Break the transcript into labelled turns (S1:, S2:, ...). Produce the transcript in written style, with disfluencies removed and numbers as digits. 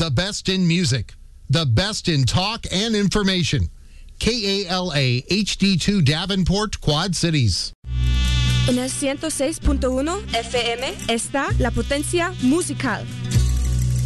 S1: The best in music. The best in talk and information. KALA HD2 Davenport, Quad Cities.
S2: En el 106.1 FM está La Potencia Musical.